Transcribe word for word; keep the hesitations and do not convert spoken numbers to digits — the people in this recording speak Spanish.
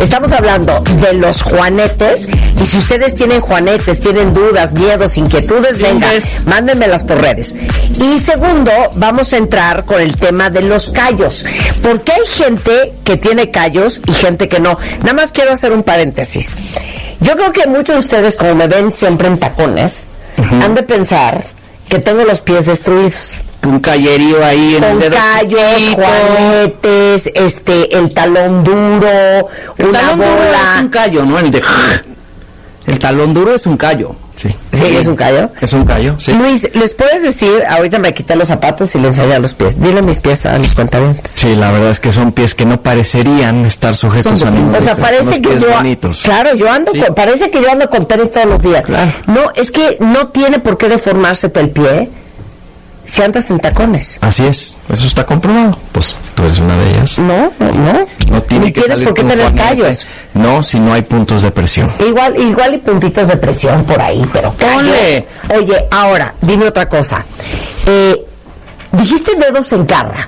Estamos hablando de los juanetes. Y si ustedes tienen juanetes, tienen dudas, miedos, inquietudes, venga, mándenmelas por redes. Y segundo, vamos a entrar con el tema de los callos. Porque hay gente que tiene callos y gente que no. Nada más quiero hacer un paréntesis. Yo creo que muchos de ustedes, como me ven siempre en tacones, uh-huh. han de pensar que tengo los pies destruidos. Un callerío ahí en con el dedo callos, chiquito. juanetes, este, el talón duro, el una talón bola. Duro es un callo, ¿no? El, de... el talón duro es un callo. Sí. ¿Sí, sí, es un callo? Es un callo, sí. Luis, ¿les puedes decir? Ahorita me quité los zapatos y le enseñé los pies. Dile mis pies a los cuentavientes. Sí, la verdad es que son pies que no parecerían estar sujetos a ningún. O sea, parece que yo... bonitos. Claro, yo ando sí. con, parece que yo ando con tenis todos los días. Claro. No, es que no tiene por qué deformarse el pie si andas en tacones. Así es, eso está comprobado. Pues tú eres una de ellas. No, no. No tiene Ni que tienes salir por qué con tener juanetes. callos. No, si no hay puntos de presión. Igual, igual y puntitos de presión por ahí, pero ponle. Oye, ahora, dime otra cosa. Eh, dijiste dedos en garra.